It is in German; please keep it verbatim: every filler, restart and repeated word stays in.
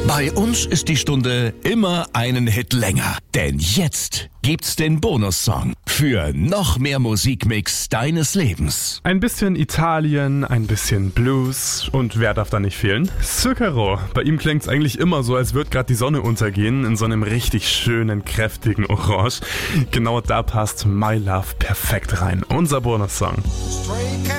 Bei uns ist die Stunde immer einen Hit länger. Denn jetzt gibt's den Bonussong für noch mehr Musikmix deines Lebens. Ein bisschen Italien, ein bisschen Blues und wer darf da nicht fehlen? Zucchero. Bei ihm klingt's eigentlich immer so, als würde gerade die Sonne untergehen in so einem richtig schönen, kräftigen Orange. Genau da passt My Love perfekt rein. Unser Bonussong.